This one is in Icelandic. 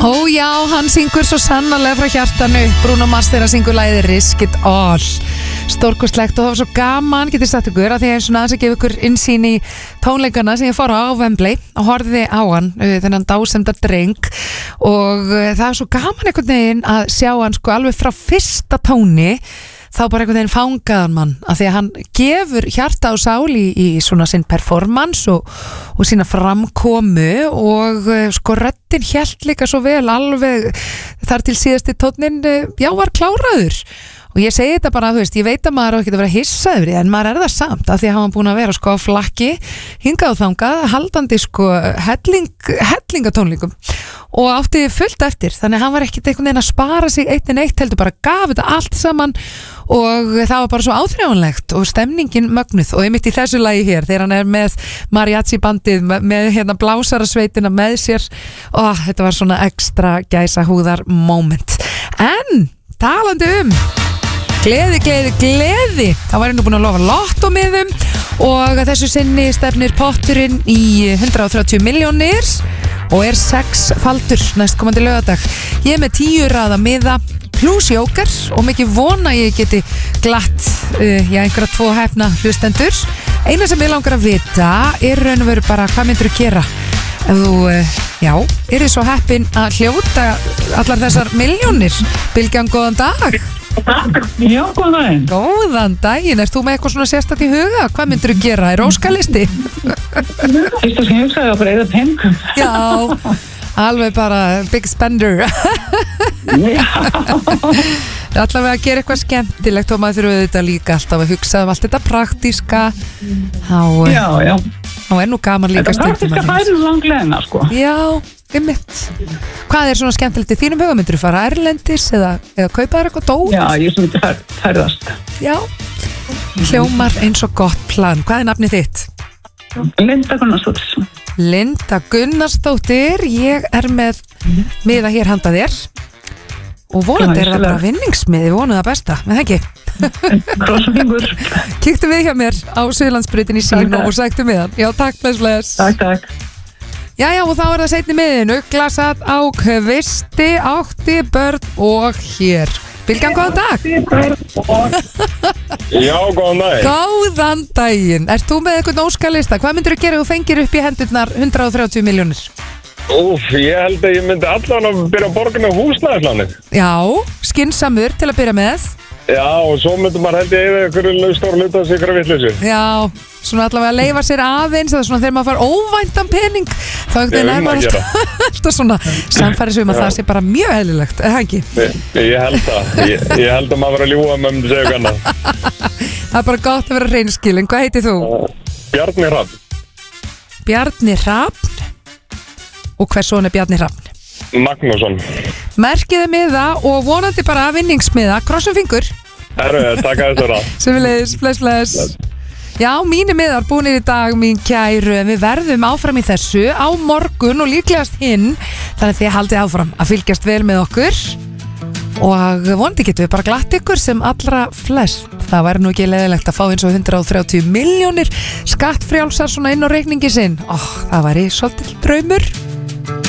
Ó já, hann syngur svo sannarlega frá hjartanu. Bruno Mars þeirra syngur lagið Risk It All. Stórkostlegt og það var svo gaman, getið sagt ykkur, að því að ég svona aðeins að gefa ykkur innsýn í tónleikana sem ég fór á Wembley og horfði á hann, þennan dásemda dreng, og það var svo gaman einhvern veginn að sjá hann sko alveg frá fyrsta tóni, þá bara einhvern veginn fangaðan mann, af því að hann gefur hjarta og sál í svona sinn performance og sína framkomu, og sko röddin hélt líka svo vel alveg þar til síðasti tónnin, já, var kláraður. Og ég segi þetta bara, þú veist, ég veit að maður á ekki að vera hissaður í, en maður það samt, af því að hann var búin að vera sko á flakki, hingað og þangað, haldandi sko hellingatónleikum og átti fullt eftir, þannig að hann var ekkit einhvern veginn að spara sig eitt, heldur bara gaf þetta allt saman, og það var bara svo áþreifanlegt og stemningin mögnuð, og einmitt í þessu lagi hér, þegar hann með mariachi bandið, með hérna blásarasveitina með sér, og þetta var svona ekstra gæsa húðar moment. En talandi Gleði. Það var nú búin að lofa lottómiðum og þessu sinni stefnir potturinn í 130 milljónir og 6-faldur næstkomandi laugardag. Ég með 10 raða miða plus jókar og mikið vona ég geti glatt einhverja 2 hefna hlustendur. Eina sem ég langar að vita raun og veru bara hvað myndir þú gera ef þú, þið svo heppin að hljóta allar þessar milljónir. Bylgjan, góðan dag. Já, góðan daginn. Góðan daginn, þú með eitthvað svona sérstakt í huga? Hvað myndir þú gera? Óskalisti? Fyrsta sem ég hugsaði var bara eða peningum. Já, alveg bara big spender. Já. Allavega að gera eitthvað skemmtilegt og maður þurfa þetta líka alltaf að hugsa allt þetta praktíska. Já. Þá nú gaman líka stundum. Þetta praktíska færi langleina, sko. Já, einmitt. Hvað svona skemmtilegt í þínum huga? Myndir þú fara erlendis eða kaupa þér eitthvað dót? Já, ég sem myndi ferðast. Já, hljómar eins og gott plan. Hvað nafnið þitt? Linda Gunnarsdóttir. Linda Gunnarsdóttir, ég með miða hér handa þér og vonandi það bara vinningsmiði, vonum það besta, með það ekki? Krossfingur. Kíktu við hjá mér á Suðurlandsbrautin í Sín og sæktu miðan. Já, takk, bless. Takk. Já, og þá það seinni miðin, uglasat á kvisti, 8 börn og hér. Bylgjan, góðan dag. Já, góðan dag. Góðan daginn. Ert þú með eitthvað óskalista? Hvað myndir þú gera ef þú fengir upp í hendurnar 130 milljónir? Ég held að ég myndi allan að byrja að borga með húsnæðislánið. Já, skynsamur til að byrja með. Já, og svo myndi maður held ég eða einhverju stór hluta sig ykkur vitleysu. Já, svona allavega að leyfa sér aðeins, það er svona þegar maður fær óvæntan pening, þá er maður alltaf svona samfæri sem að það sé bara mjög eðlilegt, eða ekki? Ég held það. Ég held að maður var að ljúga með myndi segja kannað. Það er bara gott að vera hreinskilin. Hvað heitir þú? Bjarni Hrafn. Bjarni Hrafn. Og hvers son er Bjarni Hrafn? Magnússon. Merkiði miða og vonandi bara vinningsmiða. Krossum fingur. Takk að þessu ráð. Sömuleiðis, bless. Já, mínir miðar búinir í dag, mín kæru. Við verðum áfram í þessu á morgun og líklegast hinn. Þannig að þið haldið áfram að fylgjast vel með okkur. Og vonandi getum við bara glatt ykkur sem allra flest. Það væri nú ekki leiðilegt að fá eins og 130 milljónir skattfrjálsar svona inn á reikningi sinn. Það væri svolítið draumur.